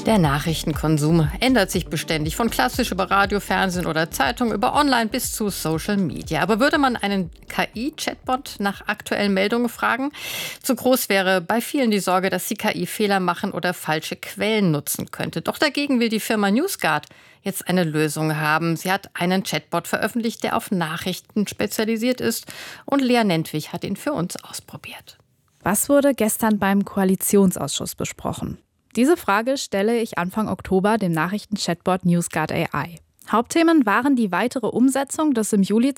Der Nachrichtenkonsum ändert sich beständig, von klassisch über Radio, Fernsehen oder Zeitung über Online bis zu Social Media. Aber würde man einen KI-Chatbot nach aktuellen Meldungen fragen? Zu groß wäre bei vielen die Sorge, dass die KI Fehler machen oder falsche Quellen nutzen könnte. Doch dagegen will die Firma NewsGuard jetzt eine Lösung haben. Sie hat einen Chatbot veröffentlicht, der auf Nachrichten spezialisiert ist. Und Lea Nentwich hat ihn für uns ausprobiert. Was wurde gestern beim Koalitionsausschuss besprochen? Diese Frage stelle ich Anfang Oktober dem Nachrichten-Chatbot NewsGuard AI. Hauptthemen waren die weitere Umsetzung des im Juli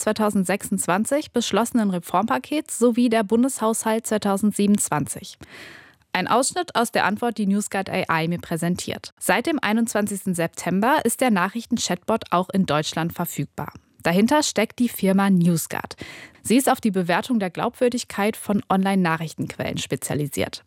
2026 beschlossenen Reformpakets sowie der Bundeshaushalt 2027. Ein Ausschnitt aus der Antwort, die NewsGuard AI mir präsentiert. Seit dem 21. September ist der Nachrichten-Chatbot auch in Deutschland verfügbar. Dahinter steckt die Firma NewsGuard. Sie ist auf die Bewertung der Glaubwürdigkeit von Online-Nachrichtenquellen spezialisiert.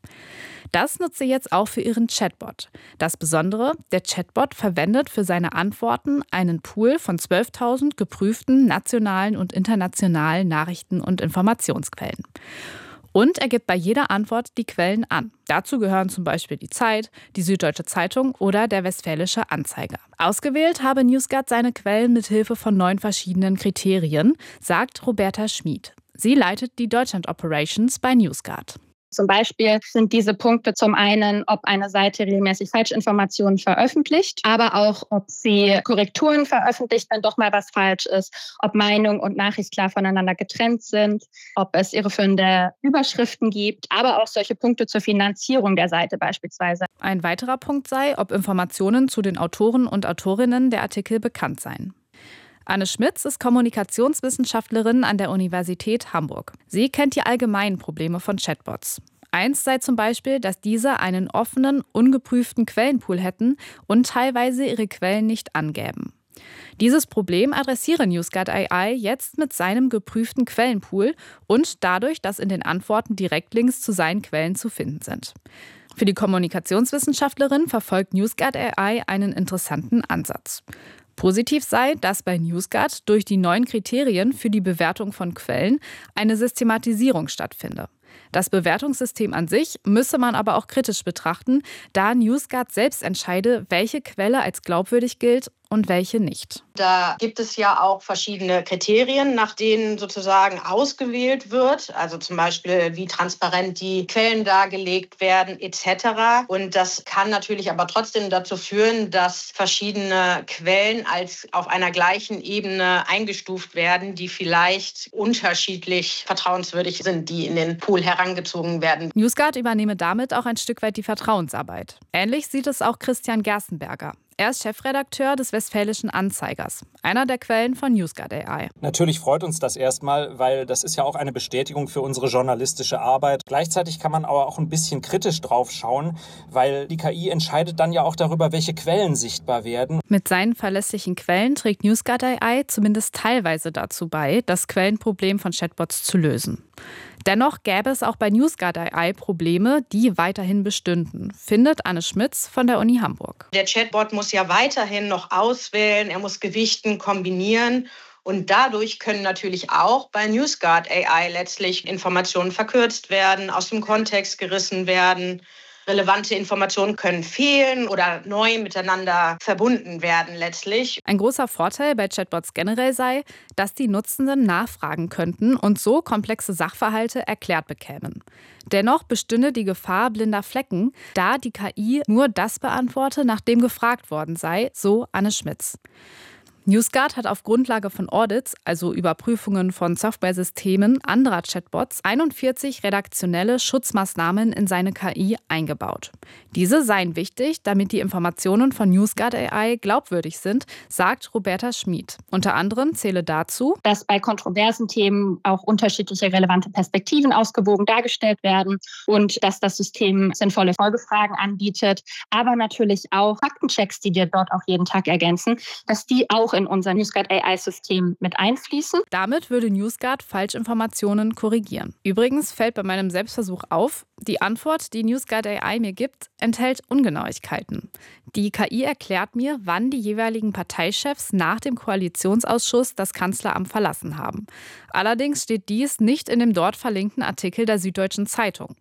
Das nutzt sie jetzt auch für ihren Chatbot. Das Besondere, der Chatbot verwendet für seine Antworten einen Pool von 12.000 geprüften nationalen und internationalen Nachrichten- und Informationsquellen. Und er gibt bei jeder Antwort die Quellen an. Dazu gehören zum Beispiel die Zeit, die Süddeutsche Zeitung oder der Westfälische Anzeiger. Ausgewählt habe NewsGuard seine Quellen mit Hilfe von 9 verschiedenen Kriterien, sagt Roberta Schmid. Sie leitet die Deutschland Operations bei NewsGuard. Zum Beispiel sind diese Punkte zum einen, ob eine Seite regelmäßig Falschinformationen veröffentlicht, aber auch, ob sie Korrekturen veröffentlicht, wenn doch mal was falsch ist, ob Meinung und Nachricht klar voneinander getrennt sind, ob es irreführende Überschriften gibt, aber auch solche Punkte zur Finanzierung der Seite beispielsweise. Ein weiterer Punkt sei, ob Informationen zu den Autoren und Autorinnen der Artikel bekannt seien. Anne Schmitz ist Kommunikationswissenschaftlerin an der Universität Hamburg. Sie kennt die allgemeinen Probleme von Chatbots. Eins sei zum Beispiel, dass diese einen offenen, ungeprüften Quellenpool hätten und teilweise ihre Quellen nicht angäben. Dieses Problem adressiere NewsGuard AI jetzt mit seinem geprüften Quellenpool und dadurch, dass in den Antworten Direktlinks zu seinen Quellen zu finden sind. Für die Kommunikationswissenschaftlerin verfolgt NewsGuard AI einen interessanten Ansatz. Positiv sei, dass bei NewsGuard durch die neuen Kriterien für die Bewertung von Quellen eine Systematisierung stattfinde. Das Bewertungssystem an sich müsse man aber auch kritisch betrachten, da NewsGuard selbst entscheide, welche Quelle als glaubwürdig gilt und welche nicht. Da gibt es ja auch verschiedene Kriterien, nach denen sozusagen ausgewählt wird. Also zum Beispiel, wie transparent die Quellen dargelegt werden etc. Und das kann natürlich aber trotzdem dazu führen, dass verschiedene Quellen als auf einer gleichen Ebene eingestuft werden, die vielleicht unterschiedlich vertrauenswürdig sind, die in den Pool herangezogen werden. NewsGuard übernehme damit auch ein Stück weit die Vertrauensarbeit. Ähnlich sieht es auch Christian Gerstenberger. Er ist Chefredakteur des Westfälischen Anzeigers, einer der Quellen von NewsGuard AI. Natürlich freut uns das erstmal, weil das ist ja auch eine Bestätigung für unsere journalistische Arbeit. Gleichzeitig kann man aber auch ein bisschen kritisch drauf schauen, weil die KI entscheidet dann ja auch darüber, welche Quellen sichtbar werden. Mit seinen verlässlichen Quellen trägt NewsGuard AI zumindest teilweise dazu bei, das Quellenproblem von Chatbots zu lösen. Dennoch gäbe es auch bei NewsGuard AI Probleme, die weiterhin bestünden, findet Anne Schmitz von der Uni Hamburg. Der Chatbot muss ja weiterhin noch auswählen, er muss gewichten, kombinieren. Und dadurch können natürlich auch bei NewsGuard AI letztlich Informationen verkürzt werden, aus dem Kontext gerissen werden. Relevante Informationen können fehlen oder neu miteinander verbunden werden letztlich. Ein großer Vorteil bei Chatbots generell sei, dass die Nutzenden nachfragen könnten und so komplexe Sachverhalte erklärt bekämen. Dennoch bestünde die Gefahr blinder Flecken, da die KI nur das beantworte, nachdem gefragt worden sei, so Anne Schmitz. NewsGuard hat auf Grundlage von Audits, also Überprüfungen von Softwaresystemen anderer Chatbots, 41 redaktionelle Schutzmaßnahmen in seine KI eingebaut. Diese seien wichtig, damit die Informationen von NewsGuard AI glaubwürdig sind, sagt Roberta Schmid. Unter anderem zähle dazu, dass bei kontroversen Themen auch unterschiedliche relevante Perspektiven ausgewogen dargestellt werden und dass das System sinnvolle Folgefragen anbietet, aber natürlich auch Faktenchecks, die wir dort auch jeden Tag ergänzen, dass die auch in unser NewsGuard AI-System mit einfließen. Damit würde NewsGuard Falschinformationen korrigieren. Übrigens fällt bei meinem Selbstversuch auf, die Antwort, die NewsGuard AI mir gibt, enthält Ungenauigkeiten. Die KI erklärt mir, wann die jeweiligen Parteichefs nach dem Koalitionsausschuss das Kanzleramt verlassen haben. Allerdings steht dies nicht in dem dort verlinkten Artikel der Süddeutschen Zeitung.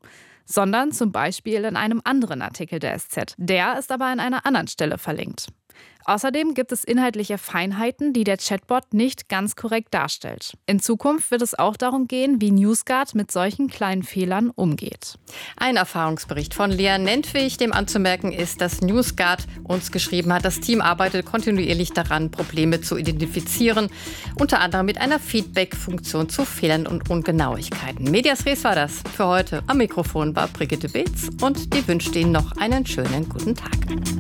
sondern zum Beispiel in einem anderen Artikel der SZ. Der ist aber an einer anderen Stelle verlinkt. Außerdem gibt es inhaltliche Feinheiten, die der Chatbot nicht ganz korrekt darstellt. In Zukunft wird es auch darum gehen, wie NewsGuard mit solchen kleinen Fehlern umgeht. Ein Erfahrungsbericht von Lea Nentwig. Dem anzumerken ist, dass NewsGuard uns geschrieben hat, das Team arbeitet kontinuierlich daran, Probleme zu identifizieren, unter anderem mit einer Feedback-Funktion zu Fehlern und Ungenauigkeiten. Medias Res war das für heute. Am Mikrofon war Brigitte Beetz und die wünscht Ihnen noch einen schönen guten Tag.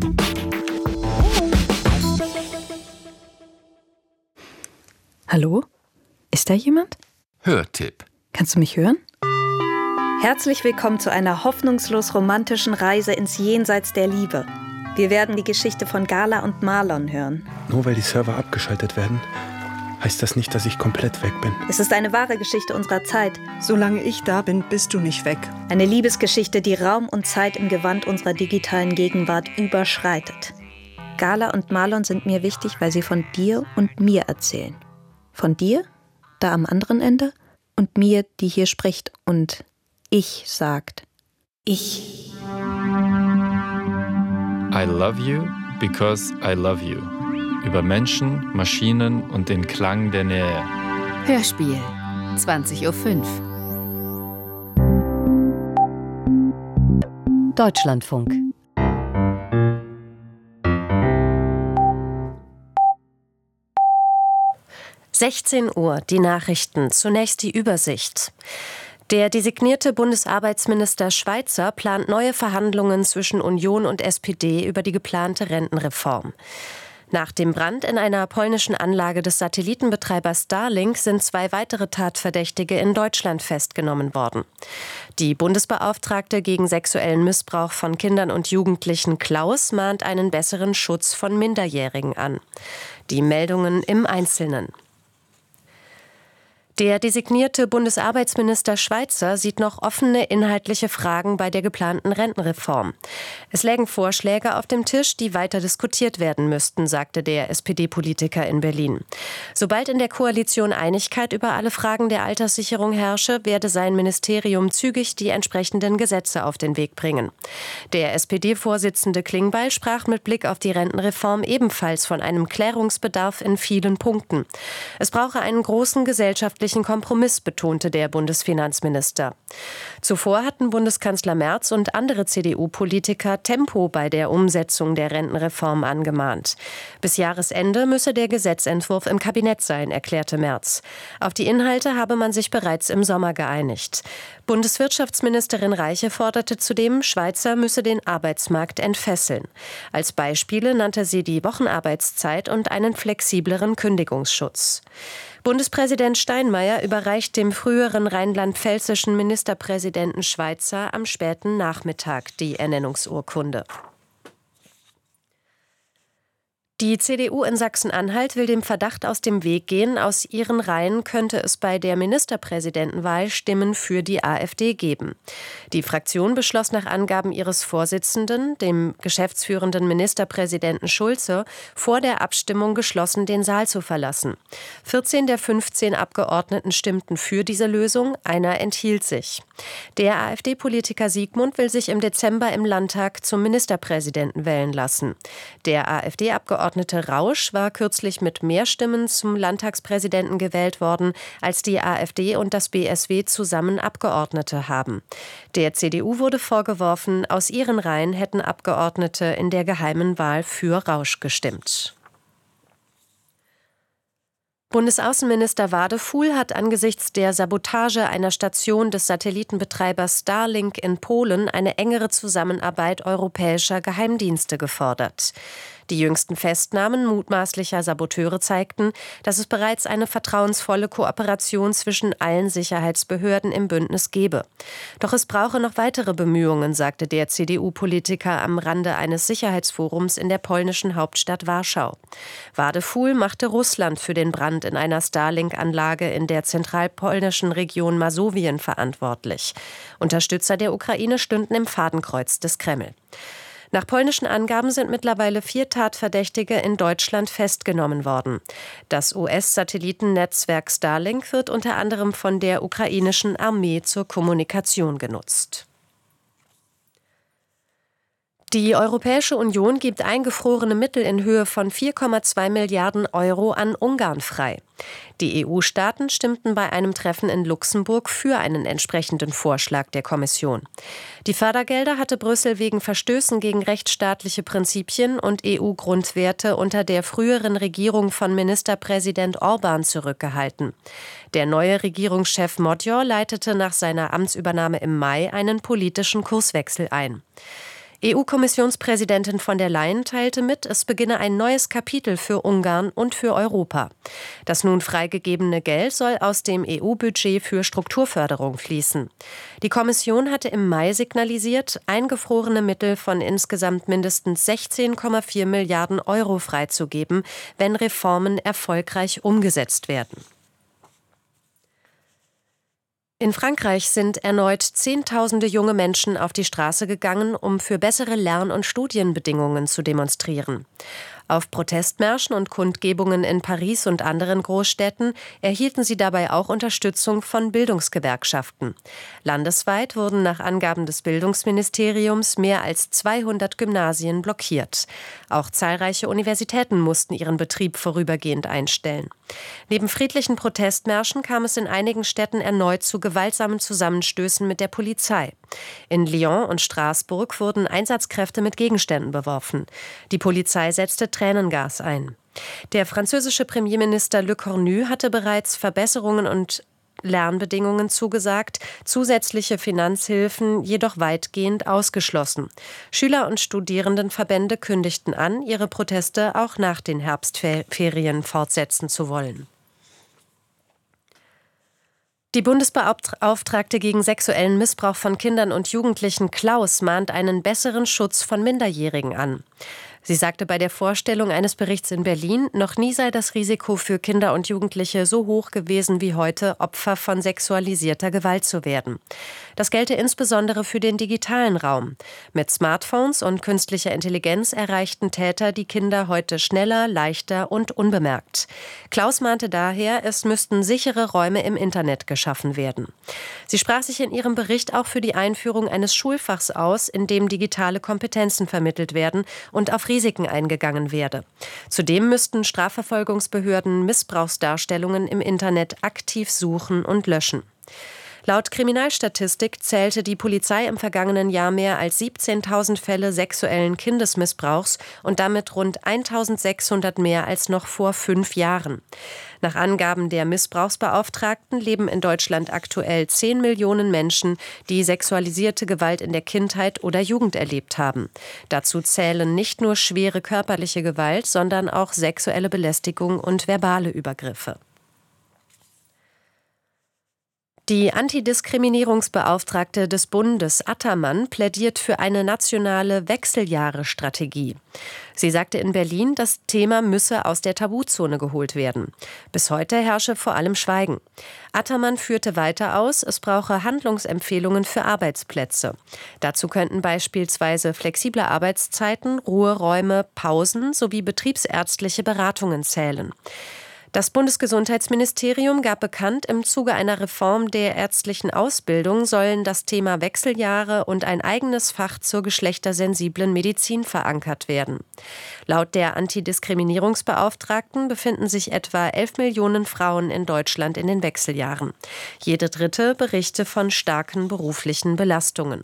Hallo? Ist da jemand? Hörtipp. Kannst du mich hören? Herzlich willkommen zu einer hoffnungslos romantischen Reise ins Jenseits der Liebe. Wir werden die Geschichte von Gala und Marlon hören. Nur weil die Server abgeschaltet werden, heißt das nicht, dass ich komplett weg bin. Es ist eine wahre Geschichte unserer Zeit. Solange ich da bin, bist du nicht weg. Eine Liebesgeschichte, die Raum und Zeit im Gewand unserer digitalen Gegenwart überschreitet. Gala und Marlon sind mir wichtig, weil sie von dir und mir erzählen. Von dir, da am anderen Ende, und mir, die hier spricht und ich sagt. Ich. I love you because I love you. Über Menschen, Maschinen und den Klang der Nähe. Hörspiel, 20:05 Uhr. Deutschlandfunk. Uhr, die Nachrichten. Zunächst die Übersicht. Der designierte Bundesarbeitsminister Schweizer plant neue Verhandlungen zwischen Union und SPD über die geplante Rentenreform. Nach dem Brand in einer polnischen Anlage des Satellitenbetreibers Starlink sind 2 weitere Tatverdächtige in Deutschland festgenommen worden. Die Bundesbeauftragte gegen sexuellen Missbrauch von Kindern und Jugendlichen Klaus mahnt einen besseren Schutz von Minderjährigen an. Die Meldungen im Einzelnen. Der designierte Bundesarbeitsminister Schweizer sieht noch offene inhaltliche Fragen bei der geplanten Rentenreform. Es lägen Vorschläge auf dem Tisch, die weiter diskutiert werden müssten, sagte der SPD-Politiker in Berlin. Sobald in der Koalition Einigkeit über alle Fragen der Alterssicherung herrsche, werde sein Ministerium zügig die entsprechenden Gesetze auf den Weg bringen. Der SPD-Vorsitzende Klingbeil sprach mit Blick auf die Rentenreform ebenfalls von einem Klärungsbedarf in vielen Punkten. Es brauche einen großen gesellschaftlichen Kompromiss, betonte der Bundesfinanzminister. Zuvor hatten Bundeskanzler Merz und andere CDU-Politiker Tempo bei der Umsetzung der Rentenreform angemahnt. Bis Jahresende müsse der Gesetzentwurf im Kabinett sein, erklärte Merz. Auf die Inhalte habe man sich bereits im Sommer geeinigt. Bundeswirtschaftsministerin Reiche forderte zudem, Schweizer müsse den Arbeitsmarkt entfesseln. Als Beispiele nannte sie die Wochenarbeitszeit und einen flexibleren Kündigungsschutz. Bundespräsident Steinmeier überreicht dem früheren rheinland-pfälzischen Ministerpräsidenten Schweizer am späten Nachmittag die Ernennungsurkunde. Die CDU in Sachsen-Anhalt will dem Verdacht aus dem Weg gehen, aus ihren Reihen könnte es bei der Ministerpräsidentenwahl Stimmen für die AfD geben. Die Fraktion beschloss nach Angaben ihres Vorsitzenden, dem geschäftsführenden Ministerpräsidenten Schulze, vor der Abstimmung geschlossen den Saal zu verlassen. 14 der 15 Abgeordneten stimmten für diese Lösung, einer enthielt sich. Der AfD-Politiker Siegmund will sich im Dezember im Landtag zum Ministerpräsidenten wählen lassen. Der AfD-Abgeordnete Rausch war kürzlich mit mehr Stimmen zum Landtagspräsidenten gewählt worden, als die AfD und das BSW zusammen Abgeordnete haben. Der CDU wurde vorgeworfen, aus ihren Reihen hätten Abgeordnete in der geheimen Wahl für Rausch gestimmt. Bundesaußenminister Wadefuhl hat angesichts der Sabotage einer Station des Satellitenbetreibers Starlink in Polen eine engere Zusammenarbeit europäischer Geheimdienste gefordert. Die jüngsten Festnahmen mutmaßlicher Saboteure zeigten, dass es bereits eine vertrauensvolle Kooperation zwischen allen Sicherheitsbehörden im Bündnis gebe. Doch es brauche noch weitere Bemühungen, sagte der CDU-Politiker am Rande eines Sicherheitsforums in der polnischen Hauptstadt Warschau. Wadefuhl machte Russland für den Brand in einer Starlink-Anlage in der zentralpolnischen Region Masowien verantwortlich. Unterstützer der Ukraine stünden im Fadenkreuz des Kreml. Nach polnischen Angaben sind mittlerweile 4 Tatverdächtige in Deutschland festgenommen worden. Das US-Satellitennetzwerk Starlink wird unter anderem von der ukrainischen Armee zur Kommunikation genutzt. Die Europäische Union gibt eingefrorene Mittel in Höhe von 4,2 Milliarden Euro an Ungarn frei. Die EU-Staaten stimmten bei einem Treffen in Luxemburg für einen entsprechenden Vorschlag der Kommission. Die Fördergelder hatte Brüssel wegen Verstößen gegen rechtsstaatliche Prinzipien und EU-Grundwerte unter der früheren Regierung von Ministerpräsident Orbán zurückgehalten. Der neue Regierungschef Magyar leitete nach seiner Amtsübernahme im Mai einen politischen Kurswechsel ein. EU-Kommissionspräsidentin von der Leyen teilte mit, es beginne ein neues Kapitel für Ungarn und für Europa. Das nun freigegebene Geld soll aus dem EU-Budget für Strukturförderung fließen. Die Kommission hatte im Mai signalisiert, eingefrorene Mittel von insgesamt mindestens 16,4 Milliarden Euro freizugeben, wenn Reformen erfolgreich umgesetzt werden. In Frankreich sind erneut Zehntausende junge Menschen auf die Straße gegangen, um für bessere Lern- und Studienbedingungen zu demonstrieren. Auf Protestmärschen und Kundgebungen in Paris und anderen Großstädten erhielten sie dabei auch Unterstützung von Bildungsgewerkschaften. Landesweit wurden nach Angaben des Bildungsministeriums mehr als 200 Gymnasien blockiert. Auch zahlreiche Universitäten mussten ihren Betrieb vorübergehend einstellen. Neben friedlichen Protestmärschen kam es in einigen Städten erneut zu gewaltsamen Zusammenstößen mit der Polizei. In Lyon und Straßburg wurden Einsatzkräfte mit Gegenständen beworfen. Die Polizei setzte Tränengas ein. Der französische Premierminister Le Cornu hatte bereits Verbesserungen und Lernbedingungen zugesagt, zusätzliche Finanzhilfen jedoch weitgehend ausgeschlossen. Schüler- und Studierendenverbände kündigten an, ihre Proteste auch nach den Herbstferien fortsetzen zu wollen. Die Bundesbeauftragte gegen sexuellen Missbrauch von Kindern und Jugendlichen Klaus mahnt einen besseren Schutz von Minderjährigen an. Sie sagte bei der Vorstellung eines Berichts in Berlin, noch nie sei das Risiko für Kinder und Jugendliche so hoch gewesen wie heute, Opfer von sexualisierter Gewalt zu werden. Das gelte insbesondere für den digitalen Raum. Mit Smartphones und künstlicher Intelligenz erreichten Täter die Kinder heute schneller, leichter und unbemerkt. Klaus mahnte daher, es müssten sichere Räume im Internet geschaffen werden. Sie sprach sich in ihrem Bericht auch für die Einführung eines Schulfachs aus, in dem digitale Kompetenzen vermittelt werden und auf Risiken eingegangen werde. Zudem müssten Strafverfolgungsbehörden Missbrauchsdarstellungen im Internet aktiv suchen und löschen. Laut Kriminalstatistik zählte die Polizei im vergangenen Jahr mehr als 17.000 Fälle sexuellen Kindesmissbrauchs und damit rund 1.600 mehr als noch vor 5 Jahren. Nach Angaben der Missbrauchsbeauftragten leben in Deutschland aktuell 10 Millionen Menschen, die sexualisierte Gewalt in der Kindheit oder Jugend erlebt haben. Dazu zählen nicht nur schwere körperliche Gewalt, sondern auch sexuelle Belästigung und verbale Übergriffe. Die Antidiskriminierungsbeauftragte des Bundes Attermann plädiert für eine nationale Wechseljahre-Strategie. Sie sagte in Berlin, das Thema müsse aus der Tabuzone geholt werden. Bis heute herrsche vor allem Schweigen. Attermann führte weiter aus, es brauche Handlungsempfehlungen für Arbeitsplätze. Dazu könnten beispielsweise flexible Arbeitszeiten, Ruheräume, Pausen sowie betriebsärztliche Beratungen zählen. Das Bundesgesundheitsministerium gab bekannt, im Zuge einer Reform der ärztlichen Ausbildung sollen das Thema Wechseljahre und ein eigenes Fach zur geschlechtersensiblen Medizin verankert werden. Laut der Antidiskriminierungsbeauftragten befinden sich etwa 11 Millionen Frauen in Deutschland in den Wechseljahren. Jede dritte berichte von starken beruflichen Belastungen.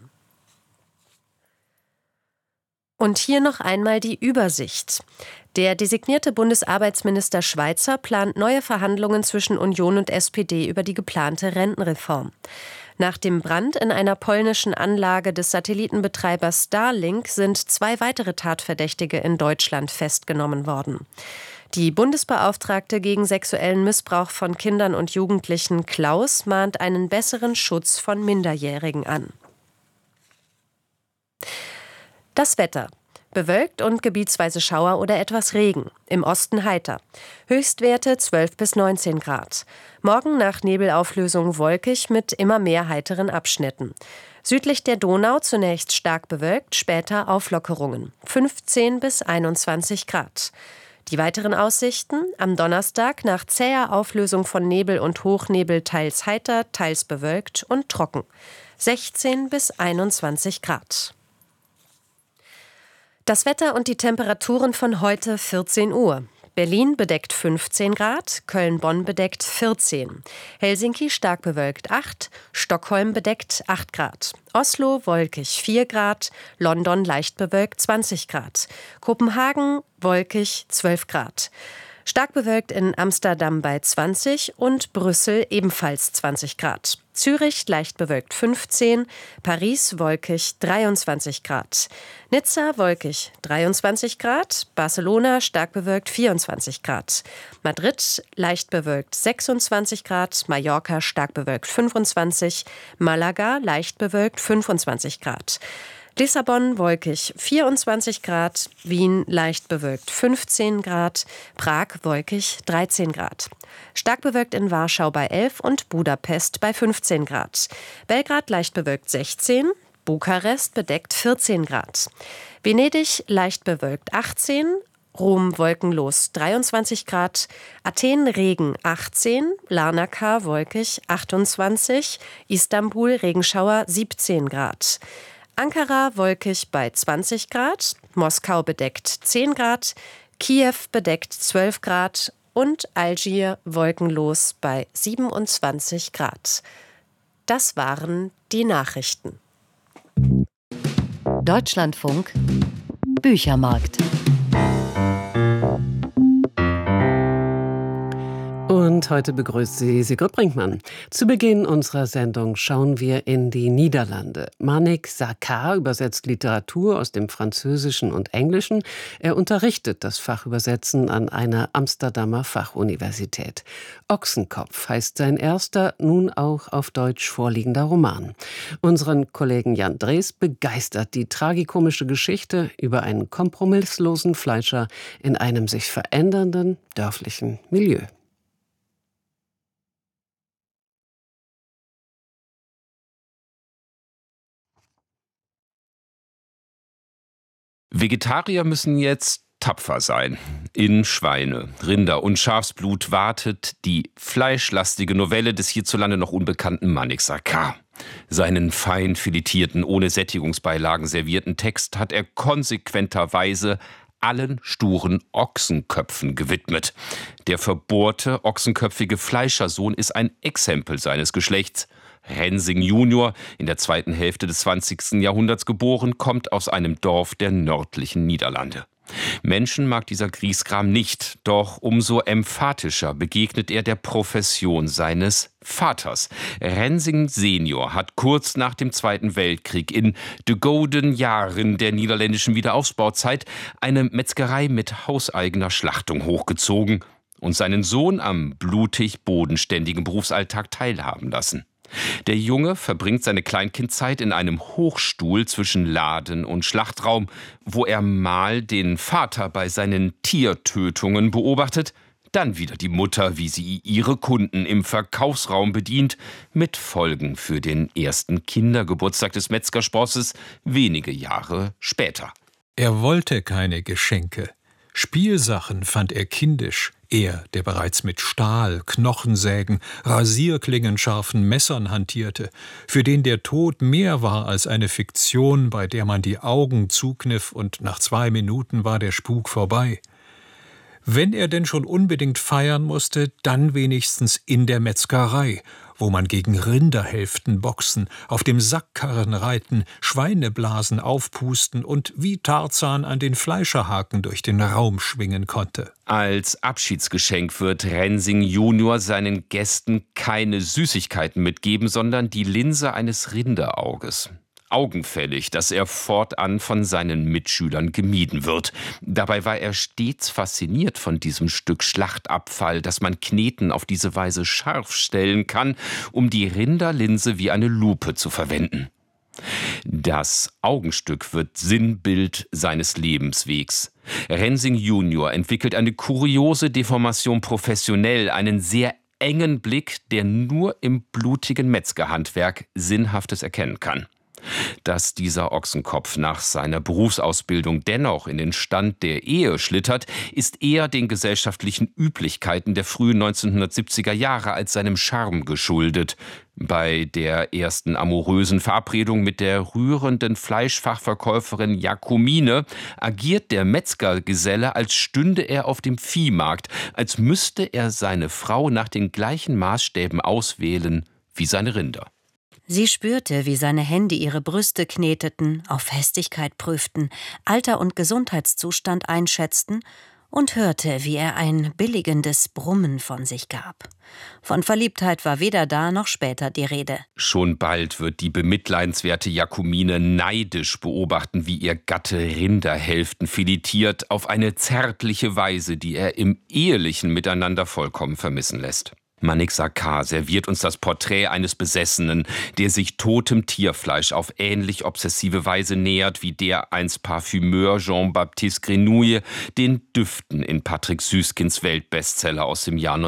Und hier noch einmal die Übersicht. Der designierte Bundesarbeitsminister Schweizer plant neue Verhandlungen zwischen Union und SPD über die geplante Rentenreform. Nach dem Brand in einer polnischen Anlage des Satellitenbetreibers Starlink sind 2 weitere Tatverdächtige in Deutschland festgenommen worden. Die Bundesbeauftragte gegen sexuellen Missbrauch von Kindern und Jugendlichen Klaus mahnt einen besseren Schutz von Minderjährigen an. Das Wetter. Bewölkt und gebietsweise Schauer oder etwas Regen. Im Osten heiter. Höchstwerte 12 bis 19 Grad. Morgen nach Nebelauflösung wolkig mit immer mehr heiteren Abschnitten. Südlich der Donau zunächst stark bewölkt, später Auflockerungen. 15 bis 21 Grad. Die weiteren Aussichten: am Donnerstag nach zäher Auflösung von Nebel und Hochnebel teils heiter, teils bewölkt und trocken. 16 bis 21 Grad. Das Wetter und die Temperaturen von heute 14 Uhr. Berlin bedeckt 15 Grad, Köln-Bonn bedeckt 14, Helsinki stark bewölkt 8, Stockholm bedeckt 8 Grad, Oslo wolkig 4 Grad, London leicht bewölkt 20 Grad, Kopenhagen wolkig 12 Grad. Stark bewölkt in Amsterdam bei 20 und Brüssel ebenfalls 20 Grad. Zürich leicht bewölkt 15, Paris wolkig 23 Grad. Nizza wolkig 23 Grad, Barcelona stark bewölkt 24 Grad. Madrid leicht bewölkt 26 Grad, Mallorca stark bewölkt 25, Malaga leicht bewölkt 25 Grad. Lissabon wolkig 24 Grad, Wien leicht bewölkt 15 Grad, Prag wolkig 13 Grad. Stark bewölkt in Warschau bei 11 und Budapest bei 15 Grad. Belgrad leicht bewölkt 16, Bukarest bedeckt 14 Grad. Venedig leicht bewölkt 18, Rom wolkenlos 23 Grad, Athen Regen 18, Larnaca wolkig 28, Istanbul Regenschauer 17 Grad. Ankara wolkig bei 20 Grad, Moskau bedeckt 10 Grad, Kiew bedeckt 12 Grad und Algier wolkenlos bei 27 Grad. Das waren die Nachrichten. Deutschlandfunk Büchermarkt. Und heute begrüßt sie Sigrid Brinkmann. Zu Beginn unserer Sendung schauen wir in die Niederlande. Manik Sarkar übersetzt Literatur aus dem Französischen und Englischen. Er unterrichtet das Fach Übersetzen an einer Amsterdamer Fachuniversität. Ochsenkopf heißt sein erster, nun auch auf Deutsch vorliegender Roman. Unseren Kollegen Jan Drees begeistert die tragikomische Geschichte über einen kompromisslosen Fleischer in einem sich verändernden dörflichen Milieu. Vegetarier müssen jetzt tapfer sein. In Schweine-, Rinder- und Schafsblut wartet die fleischlastige Novelle des hierzulande noch unbekannten Manik Sarkar. Seinen fein filetierten, ohne Sättigungsbeilagen servierten Text hat er konsequenterweise allen sturen Ochsenköpfen gewidmet. Der verbohrte, ochsenköpfige Fleischersohn ist ein Exempel seines Geschlechts. Rensing Junior, in der zweiten Hälfte des 20. Jahrhunderts geboren, kommt aus einem Dorf der nördlichen Niederlande. Menschen mag dieser Griesgram nicht, doch umso emphatischer begegnet er der Profession seines Vaters. Rensing Senior hat kurz nach dem Zweiten Weltkrieg in de Golden Jahren der niederländischen Wiederaufbauzeit eine Metzgerei mit hauseigener Schlachtung hochgezogen und seinen Sohn am blutig bodenständigen Berufsalltag teilhaben lassen. Der Junge verbringt seine Kleinkindzeit in einem Hochstuhl zwischen Laden und Schlachtraum, wo er mal den Vater bei seinen Tiertötungen beobachtet, dann wieder die Mutter, wie sie ihre Kunden im Verkaufsraum bedient, mit Folgen für den ersten Kindergeburtstag des Metzgersprosses wenige Jahre später. Er wollte keine Geschenke. Spielsachen fand er kindisch. Er, der bereits mit Stahl, Knochensägen, rasierklingenscharfen Messern hantierte, für den der Tod mehr war als eine Fiktion, bei der man die Augen zukniff und nach 2 Minuten war der Spuk vorbei. Wenn er denn schon unbedingt feiern musste, dann wenigstens in der Metzgerei, wo man gegen Rinderhälften boxen, auf dem Sackkarren reiten, Schweineblasen aufpusten und wie Tarzan an den Fleischerhaken durch den Raum schwingen konnte. Als Abschiedsgeschenk wird Rensing Junior seinen Gästen keine Süßigkeiten mitgeben, sondern die Linse eines Rinderauges. Augenfällig, dass er fortan von seinen Mitschülern gemieden wird. Dabei war er stets fasziniert von diesem Stück Schlachtabfall, das man kneten auf diese Weise scharf stellen kann, um die Rinderlinse wie eine Lupe zu verwenden. Das Augenstück wird Sinnbild seines Lebenswegs. Rensing Junior entwickelt eine kuriose Deformation professionell, einen sehr engen Blick, der nur im blutigen Metzgerhandwerk Sinnhaftes erkennen kann. Dass dieser Ochsenkopf nach seiner Berufsausbildung dennoch in den Stand der Ehe schlittert, ist eher den gesellschaftlichen Üblichkeiten der frühen 1970er Jahre als seinem Charme geschuldet. Bei der ersten amorösen Verabredung mit der rührenden Fleischfachverkäuferin Jacomine agiert der Metzgergeselle, als stünde er auf dem Viehmarkt, als müsste er seine Frau nach den gleichen Maßstäben auswählen wie seine Rinder. Sie spürte, wie seine Hände ihre Brüste kneteten, auf Festigkeit prüften, Alter und Gesundheitszustand einschätzten und hörte, wie er ein billigendes Brummen von sich gab. Von Verliebtheit war weder da noch später die Rede. Schon bald wird die bemitleidenswerte Jacomine neidisch beobachten, wie ihr Gatte Rinderhälften filetiert, auf eine zärtliche Weise, die er im ehelichen Miteinander vollkommen vermissen lässt. Manik Sarkar serviert uns das Porträt eines Besessenen, der sich totem Tierfleisch auf ähnlich obsessive Weise nähert wie der einst Parfümeur Jean-Baptiste Grenouille den Düften in Patrick Süskins Weltbestseller aus dem Jahr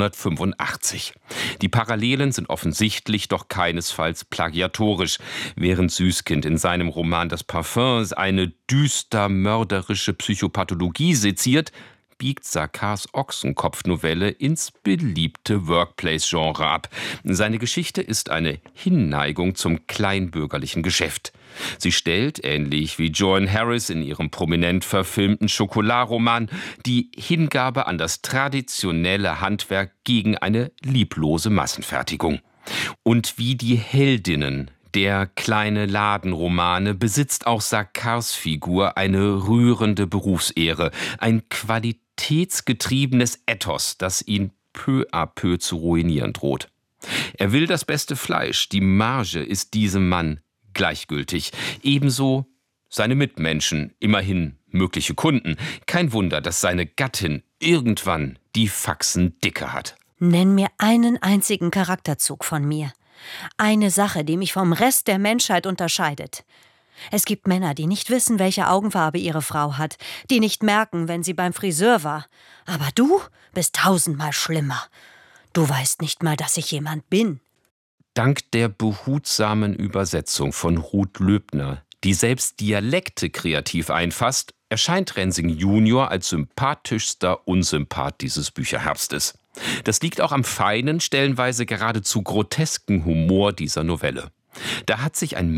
1985. Die Parallelen sind offensichtlich, doch keinesfalls plagiatorisch. Während Süskind in seinem Roman Das Parfum eine düster mörderische Psychopathologie seziert, biegt Sarkars Ochsenkopf-Novelle ins beliebte Workplace-Genre ab. Seine Geschichte ist eine Hinneigung zum kleinbürgerlichen Geschäft. Sie stellt, ähnlich wie Joan Harris in ihrem prominent verfilmten Schokolade-Roman, die Hingabe an das traditionelle Handwerk gegen eine lieblose Massenfertigung. Und wie die Heldinnen der kleine Ladenromane besitzt auch Sarkars Figur eine rührende Berufsehre, ein qualitätsgetriebenes Ethos, das ihn peu à peu zu ruinieren droht. Er will das beste Fleisch, die Marge ist diesem Mann gleichgültig, ebenso seine Mitmenschen, immerhin mögliche Kunden. Kein Wunder, dass seine Gattin irgendwann die Faxen dicke hat. Nenn mir einen einzigen Charakterzug von mir. Eine Sache, die mich vom Rest der Menschheit unterscheidet. Es gibt Männer, die nicht wissen, welche Augenfarbe ihre Frau hat, die nicht merken, wenn sie beim Friseur war. Aber du bist 1000-mal schlimmer. Du weißt nicht mal, dass ich jemand bin. Dank der behutsamen Übersetzung von Ruth Löbner, die selbst Dialekte kreativ einfasst, erscheint Rensing Junior als sympathischster Unsympath dieses Bücherherbstes. Das liegt auch am feinen, stellenweise geradezu grotesken Humor dieser Novelle. Da hat sich ein